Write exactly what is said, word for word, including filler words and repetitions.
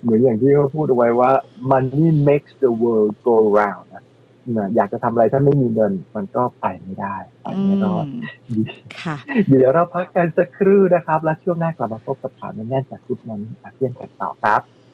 เหมือนอย่างที่เขาพูดเอาไว้ว่า money makes the world go round นะนะอยากจะทำอะไรถ้าไม่มีเงินมันก็ไปไม่ได้ไปอืไม่รอดมค่ะเดี๋ยวเราพักกันสักครู่นะครับแล้วช่วงหน้ากลับมาพบกับข่าวแน่นๆจากกรุ๊ปนั้นอาเซียนกันต่อครับ